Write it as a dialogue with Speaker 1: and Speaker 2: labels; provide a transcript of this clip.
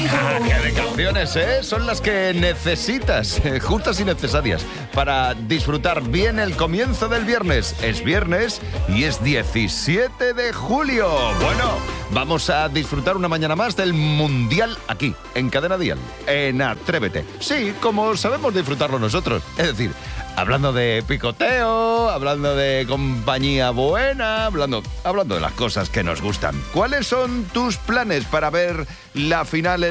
Speaker 1: ¡Qué de canciones, eh! Son las que necesitas, justas y necesarias, para disfrutar bien el comienzo del viernes. Es viernes y es 17 de julio. Bueno, vamos a disfrutar una mañana más del Mundial aquí, en Cadena Dial, en Atrévete. Sí, como sabemos disfrutarlo nosotros. Es decir, hablando de picoteo, hablando de compañía buena, hablando de las cosas que nos gustan. ¿Cuáles son tus planes para ver la final